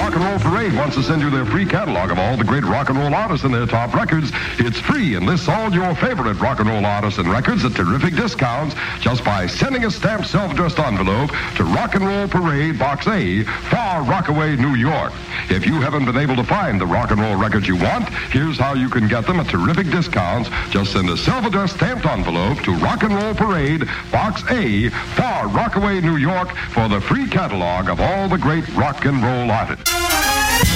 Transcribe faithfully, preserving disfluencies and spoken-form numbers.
Rock and Roll Parade wants to send you their free catalog of all the great rock and roll artists and their top records. It's free and lists all your favorite rock and roll artists and records at terrific discounts just by sending a stamped self-addressed envelope to Rock and Roll Parade, Box A, Far Rockaway, New York. If you haven't been able to find the rock and roll records you want, here's how you can get them at terrific discounts. Just send a self-addressed stamped envelope to Rock and Roll Parade, Box A, Far Rockaway, New York, for the free catalog of all the great rock and roll artists.